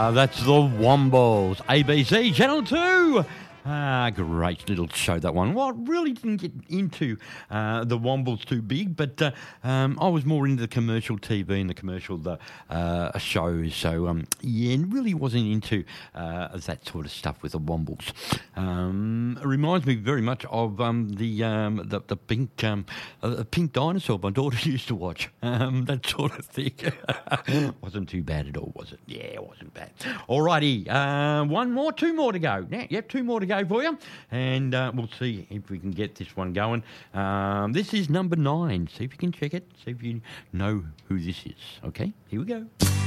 That's the Wombles. ABC Channel 2. Great little show, that one. Well, I really didn't get into the Wombles too big, but I was more into the commercial TV and the commercial shows. So, really wasn't into that sort of stuff with the Wombles. It reminds me very much of the pink dinosaur my daughter used to watch. That sort of thing. Wasn't too bad at all, was it? Yeah, it wasn't bad. Alrighty, two more to go. Yep, two more to go for you, and we'll see if we can get this one going. This is number 9. See if you can check it. See if you know who this is. Okay, here we go.